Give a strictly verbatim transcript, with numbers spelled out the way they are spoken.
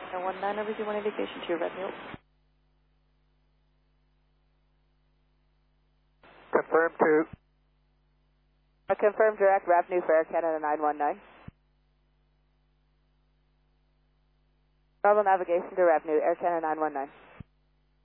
nine one nine, everything one indication to your revenue. Confirm to. I confirm direct revenue for Air Canada nine one nine. Bravo navigation to revenue, Air Canada nine one nine.